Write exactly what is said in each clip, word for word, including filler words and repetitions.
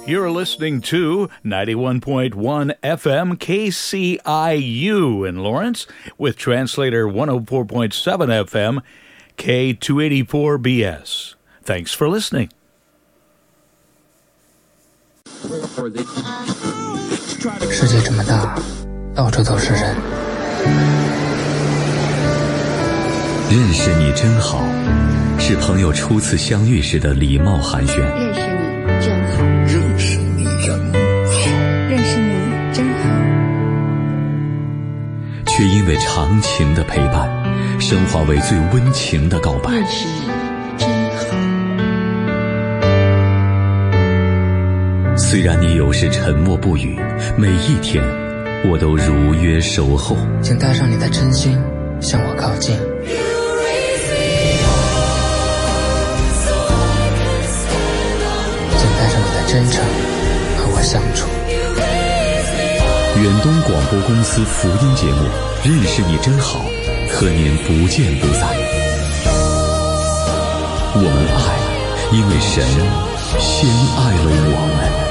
You're listening to ninety-one point one F M K C I U in Lawrence with translator one oh four point seven F M K two eighty-four B S. Thanks for listening. 世界这么大，到处都是人。 认识你真好，是朋友初次相遇时的礼貌寒暄。 认识你真好， 认识你真好， 认识你真好。 却因为长情的陪伴，升华为最温情的告白。 认识你真好。 虽然你有时沉默不语，每一天我都如约守候。 请带上你的真心向我靠近。请带上你的真诚和我相处。 远东广播公司福音节目《认识你真好》，和您不见不散。我们爱，因为神先爱了我们。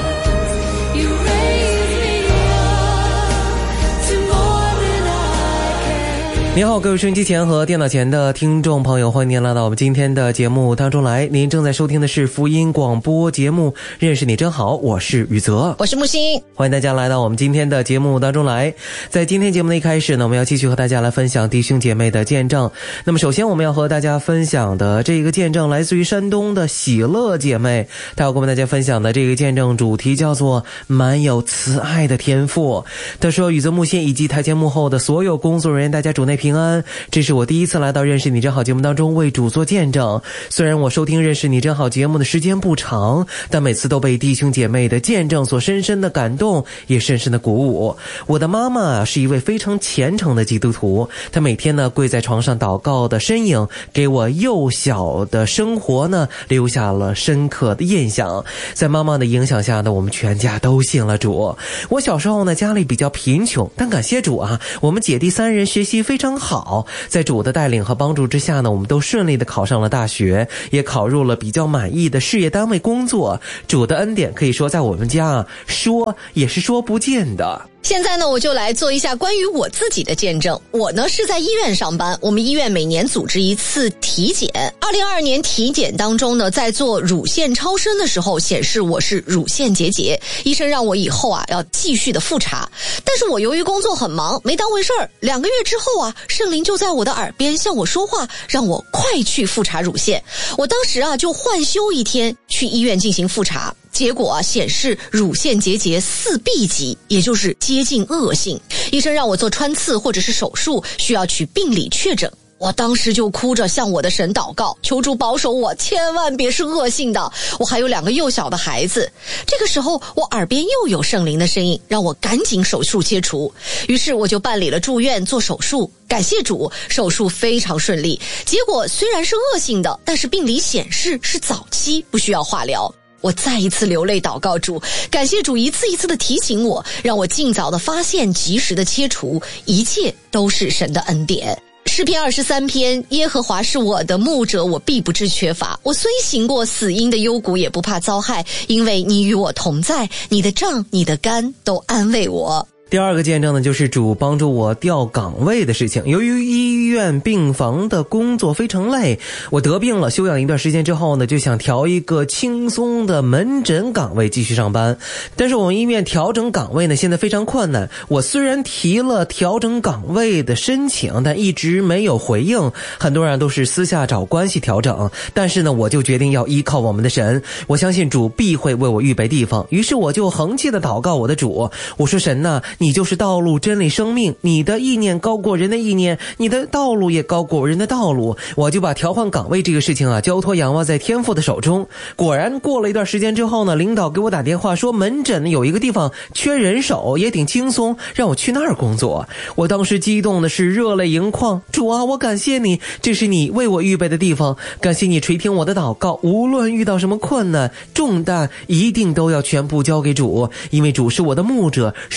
你好，各位收音机前和电脑前的听众朋友，欢迎您来到我们今天的节目当中来。您正在收听的是福音广播节目《认识你真好》，我是宇泽， 我是木星， 欢迎大家来到我们今天的节目当中来。在今天节目的一开始呢，我们要继续和大家来分享弟兄姐妹的见证。那么首先我们要和大家分享的这个见证来自于山东的喜乐姐妹，她要跟我们大家分享的这个见证主题叫做满有慈爱的天赋。她说，宇泽、木星以及台前幕后的所有工作人员，大家主内平安。这是我第一次来到认识你真好节目当中为主做见证。虽然我收听认识你真好节目的时间不长，但每次都被弟兄姐妹的见证所深深的感动，也深深的鼓舞。我的妈妈是一位非常虔诚的基督徒，她每天呢跪在床上祷告的身影，给我幼小的生活呢留下了深刻的印象。在妈妈的影响下呢，我们全家都信了主。我小时候呢家里比较贫穷，但感谢主啊，我们姐弟三人学习非常好，在主的带领和帮助之下呢，我们都顺利的考上了大学，也考入了比较满意的事业单位工作。主的恩典可以说在我们家啊，说也是说不尽的。 现在呢，我就来做一下关于我自己的见证。我呢是在医院上班，我们医院每年组织一次体检。二零二二年体检当中呢，在做乳腺超声的时候，显示我是乳腺结节，医生让我以后啊要继续的复查。但是我由于工作很忙，没当回事儿。两个月之后啊，圣灵就在我的耳边向我说话，让我快去复查乳腺。我当时啊就换休一天去医院进行复查。结果啊显示乳腺结节四 B 级，也就是接近恶性。医生让我做穿刺或者是手术，需要取病理确诊。我当时就哭着向我的神祷告，求主保守我，千万别是恶性的。我还有两个幼小的孩子。这个时候我耳边又有圣灵的声音，让我赶紧手术切除。于是我就办理了住院做手术。感谢主，手术非常顺利。结果虽然是恶性的，但是病理显示是早期，不需要化疗。我再一次流泪祷告主，感谢主一次一次的提醒我，让我尽早的发现，及时的切除，一切都是神的恩典。诗篇二十三篇，耶和华是我的牧者，我必不致缺乏。我虽行过死荫的幽谷，也不怕遭害，因为你与我同在，你的杖你的竿都安慰我。 第二个见证呢，就是主帮助我调岗位的事情。由于医院病房的工作非常累，我得病了，休养一段时间之后呢，就想调一个轻松的门诊岗位继续上班。但是我们医院调整岗位呢，现在非常困难。我虽然提了调整岗位的申请，但一直没有回应。很多人都是私下找关系调整，但是呢，我就决定要依靠我们的神。我相信主必会为我预备地方。于是我就恒切的祷告我的主，我说神呐，你就是道路真理生命，你的意念高过人的意念，你的道路也高过人的道路。我就把调换岗位这个事情啊交托仰望在天父的手中。果然过了一段时间之后呢，领导给我打电话说门诊有一个地方缺人手，也挺轻松，让我去那儿工作。我当时激动的是热泪盈眶，主啊，我感谢你，这是你为我预备的地方，感谢你垂听我的祷告，无论遇到什么困难重担，一定都要全部交给主，因为主是我的牧者，是满有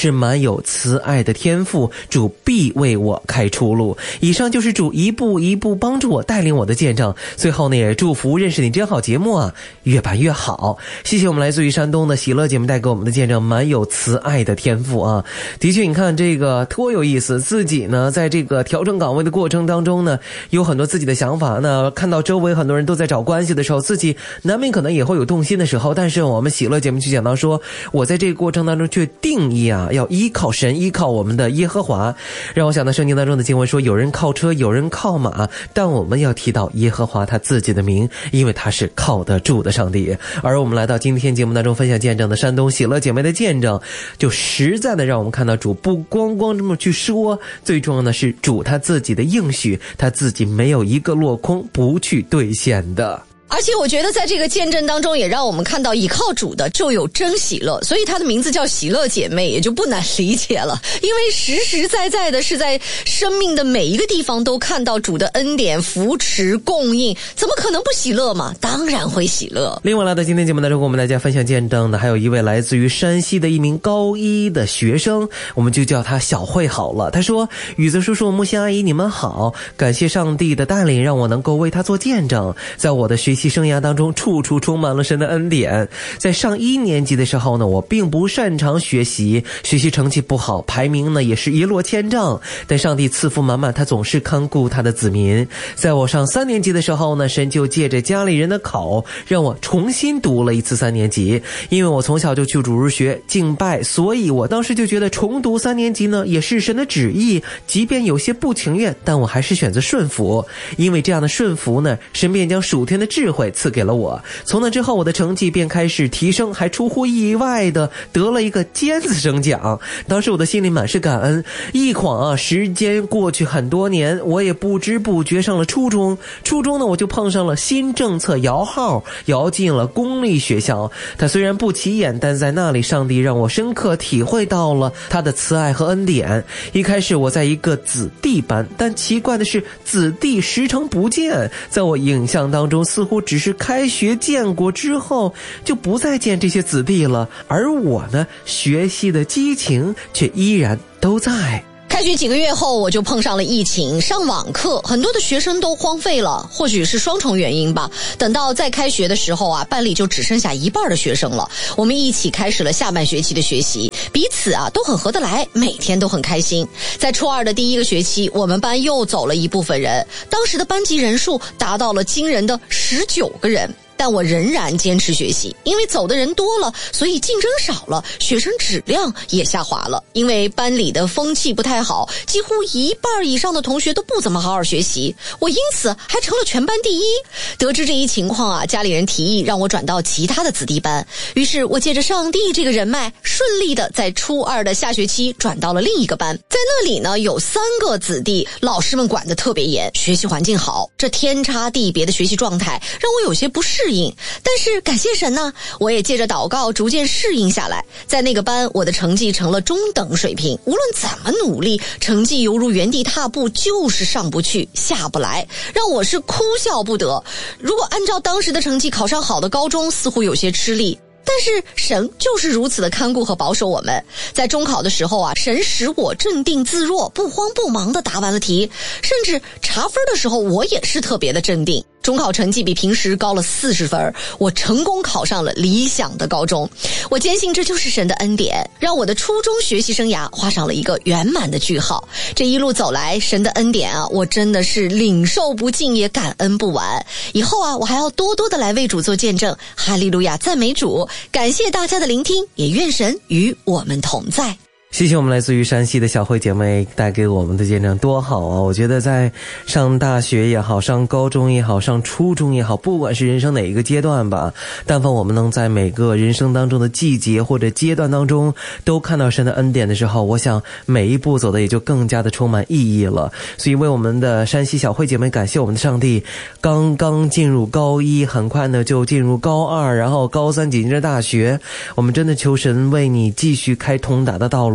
有慈爱的天赋，主必为我开出路。以上就是主一步一步帮助我带领我的见证。最后呢，也祝福认识你真好节目啊越办越好。谢谢我们来自于山东的喜乐姐妹带给我们的见证，蛮有慈爱的天赋啊。的确你看这个多有意思，自己呢在这个调整岗位的过程当中呢，有很多自己的想法，那看到周围很多人都在找关系的时候，自己难免可能也会有动心的时候，但是我们喜乐节目去讲到说，我在这个过程当中却定义啊，要依靠神，依靠我们的耶和华。让我想到圣经当中的经文说，有人靠车，有人靠马，但我们要提到耶和华他自己的名，因为他是靠得住的上帝。而我们来到今天节目当中分享见证的山东喜乐姐妹的见证，就实在的让我们看到主不光光这么去说，最重要的是主他自己的应许，他自己没有一个落空不去兑现的。 而且我觉得在这个见证当中也让我们看到倚靠主的就有真喜乐，所以它的名字叫喜乐姐妹也就不难理解了，因为实实在在的是在生命的每一个地方都看到主的恩典扶持供应，怎么可能不喜乐嘛？当然会喜乐。 另外来到今天节目当中跟我们大家分享见证的还有一位来自于山西的一名高一的学生，我们就叫他小慧好了。他说，宇泽叔叔、木心阿姨你们好，感谢上帝的带领让我能够为他做见证，在我的学习生涯当中处处充满了神的恩典。在上一年级的时候呢，我并不擅长学习，学习成绩不好，排名呢也是一落千丈，但上帝赐福满满，他总是看顾他的子民。在我上三年级的时候呢，神就借着家里人的口让我重新读了一次三年级，因为我从小就去主日学敬拜，所以我当时就觉得重读三年级呢也是神的旨意，即便有些不情愿，但我还是选择顺服，因为这样的顺服呢，神便将属天的智慧赐给了我。从那之后我的成绩便开始提升，还出乎意外的得了一个尖子生奖。当时我的心里满是感恩。一晃啊，时间过去很多年，我也不知不觉上了初中。初中呢，我就碰上了新政策摇号，摇进了公立学校。它虽然不起眼，但在那里上帝让我深刻体会到了他的慈爱和恩典。一开始我在一个子弟班，但奇怪的是子弟时常不见，在我印象当中似乎只是开学见过之后就不再见这些子弟了，而我呢，学习的激情却依然都在。 开学几个月后，我就碰上了疫情，上网课，很多的学生都荒废了，或许是双重原因吧。等到再开学的时候啊，班里就只剩下一半的学生了。我们一起开始了下半学期的学习，彼此啊都很合得来，每天都很开心。在初二的第一个学期，我们班又走了一部分人，当时的班级人数达到了惊人的十九个人。但我仍然坚持学习，因为走的人多了，所以竞争少了，学生质量也下滑了。因为班里的风气不太好，几乎一半以上的同学都不怎么好好学习，我因此还成了全班第一。得知这一情况啊，家里人提议让我转到其他的子弟班，于是我借着上帝这个人脉，顺利的在初二的下学期转到了另一个班。在那里呢，有三个子弟，老师们管得特别严，学习环境好，这天差地别的学习状态让我有些不适应。但是感谢神呢，我也借着祷告逐渐适应下来。在那个班，我的成绩成了中等水平，无论怎么努力，成绩犹如原地踏步，就是上不去下不来，让我是哭笑不得。如果按照当时的成绩考上好的高中，似乎有些吃力。但是神就是如此的看顾和保守我们。在中考的时候啊，神使我镇定自若，不慌不忙地答完了题，甚至查分的时候我也是特别的镇定。中考成绩比平时高了四十分，我成功考上了理想的高中。我坚信这就是神的恩典，让我的初中学习生涯画上了一个圆满的句号。这一路走来，神的恩典啊，我真的是领受不尽，也感恩不完。以后啊，我还要多多的来为主做见证。哈利路亚，赞美主！感谢大家的聆听，也愿神与我们同在。 谢谢我们来自于山西的小慧姐妹带给我们的见证，多好啊！我觉得在上大学也好，上高中也好，上初中也好，不管是人生哪一个阶段吧，但凡我们能在每个人生当中的季节或者阶段当中都看到神的恩典的时候，我想每一步走的也就更加的充满意义了。所以为我们的山西小慧姐妹感谢我们的上帝，刚刚进入高一，很快呢就进入高二，然后高三紧接着大学，我们真的求神为你继续开通达的道路。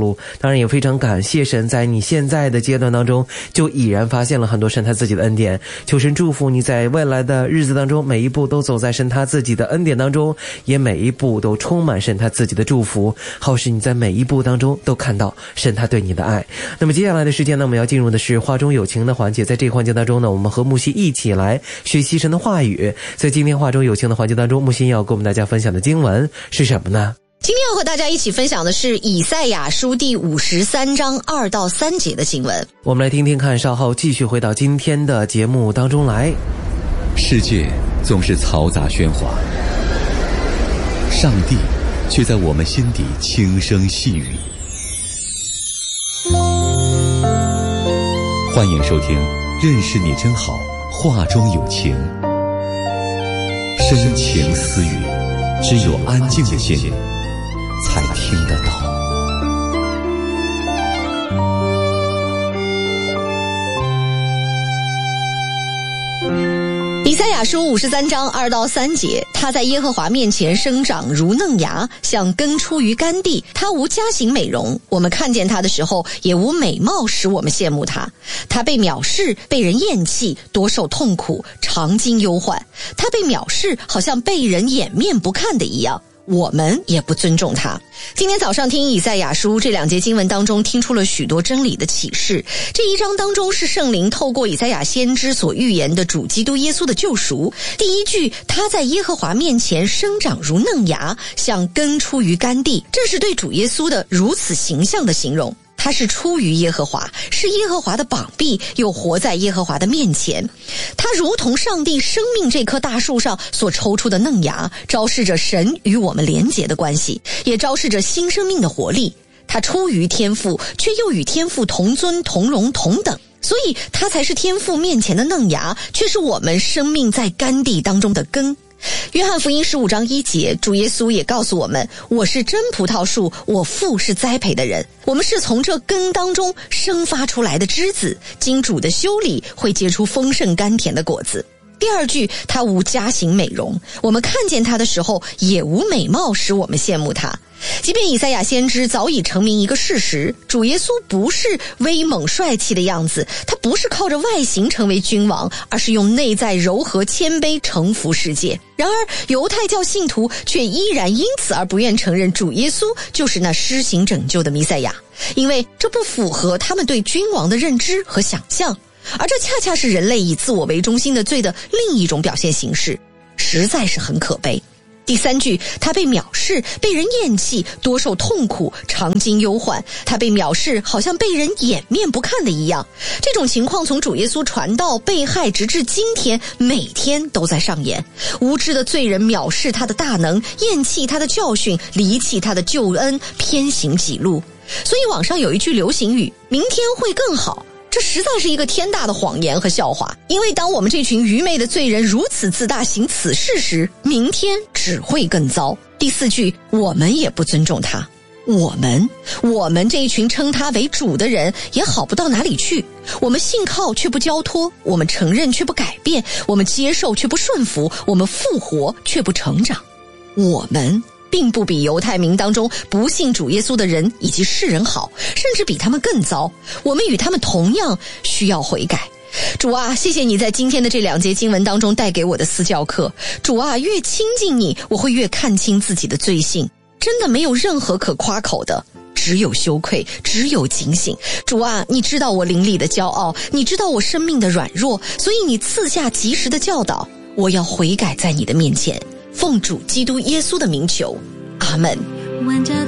路。当然也非常感谢神，在你现在的阶段当中就已然发现了很多神他自己的恩典。求神祝福你在未来的日子当中，每一步都走在神他自己的恩典当中，也每一步都充满神他自己的祝福，好使你在每一步当中都看到神他对你的爱。那么接下来的时间呢，我们要进入的是话中有情的环节。在这个环节当中呢，我们和木西一起来学习神的话语。在今天话中有情的环节当中，木西要跟我们大家分享的经文是什么呢？ 今天要和大家一起分享的是以赛亚书第五十三章二到三节的经文。 我们来听听看，稍后继续回到今天的节目当中来。 世界总是嘈杂喧哗，上帝却在我们心底轻声细语。欢迎收听认识你真好，话中有情，深情私语，只有安静的心才听得到。 以赛亚书五十三章二到三节，他在耶和华面前生长如嫩芽，像根出于干地。他无佳形美容，我们看见他的时候，也无美貌使我们羡慕他。他被藐视，被人厌弃，多受痛苦，常经忧患。他被藐视，好像被人掩面不看的一样，我们也不尊重他。今天早上听以赛亚书这两节经文当中，听出了许多真理的启示。这一章当中是圣灵透过以赛亚先知所预言的主基督耶稣的救赎。第一句，他在耶和华面前生长如嫩芽，像根出于干地，这是对主耶稣的如此形象的形容。他是出于耶和华，是耶和华的膀臂，又活在耶和华的面前。他如同上帝生命这棵大树上所抽出的嫩芽，昭示着神与我们连结的关系，也昭示着新生命的活力。他出于天父，却又与天父同尊同荣同等，所以他才是天父面前的嫩芽，却是我们生命在干地当中的根。约翰福音十五章一节，主耶稣也告诉我们，我是真葡萄树，我父是栽培的人。我们是从这根当中生发出来的枝子，经主的修理，会结出丰盛甘甜的果子。第二句，他无佳形美容，我们看见他的时候，也无美貌使我们羡慕他。即便以赛亚先知早已成明一个事实，主耶稣不是威猛帅气的样子，他不是靠着外形成为君王，而是用内在柔和谦卑臣服世界。然而犹太教信徒却依然因此而不愿承认主耶稣就是那施行拯救的弥赛亚，因为这不符合他们对君王的认知和想象，而这恰恰是人类以自我为中心的罪的另一种表现形式，实在是很可悲。第三句，他被藐视，被人厌弃，多受痛苦，常经忧患。他被藐视，好像被人掩面不看的一样。这种情况从主耶稣传道被害直至今天，每天都在上演。无知的罪人藐视他的大能，厌弃他的教训，离弃他的救恩，偏行己路。所以网上有一句流行语，明天会更好。这实在是一个天大的谎言和笑话，因为当我们这群愚昧的罪人如此自大行此事时，明天只会更糟。第四句，我们也不尊重他。我们我们这一群称他为主的人也好不到哪里去。我们信靠却不交托，我们承认却不改变，我们接受却不顺服，我们复活却不成长。我们并不比犹太民当中不信主耶稣的人以及世人好，甚至比他们更糟。我们与他们同样需要悔改。主啊，谢谢你在今天的这两节经文当中带给我的私教课。主啊，越亲近你，我会越看清自己的罪性，真的没有任何可夸口的，只有羞愧，只有警醒。主啊，你知道我灵里的骄傲，你知道我生命的软弱，所以你赐下及时的教导，我要悔改在你的面前。奉主基督耶稣的名求，阿们。